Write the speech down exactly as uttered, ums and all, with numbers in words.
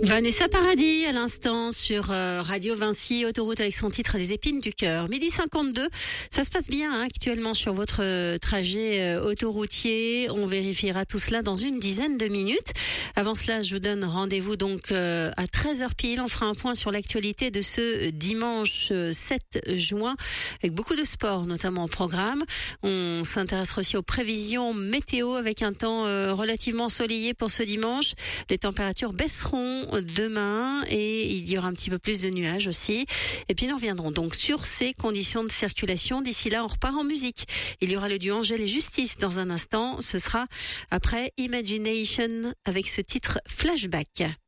Vanessa Paradis à l'instant sur euh, Radio Vinci, autoroute avec son titre Les épines du cœur. Midi cinquante-deux, ça se passe bien hein, actuellement sur votre euh, trajet euh, autoroutier. On vérifiera tout cela dans une dizaine de minutes. Avant cela, je vous donne rendez-vous donc euh, à treize heures pile. On fera un point sur l'actualité de ce dimanche euh, sept juin avec beaucoup de sport notamment au programme. On s'intéressera aussi aux prévisions météo avec un temps euh, relativement ensoleillé pour ce dimanche. Les températures baisseront demain et il y aura un petit peu plus de nuages aussi. Et puis nous reviendrons donc sur ces conditions de circulation. D'ici là, on repart en musique. Il y aura le duo Angèle et Justice dans un instant. Ce sera après Imagination avec ce titre Flashback.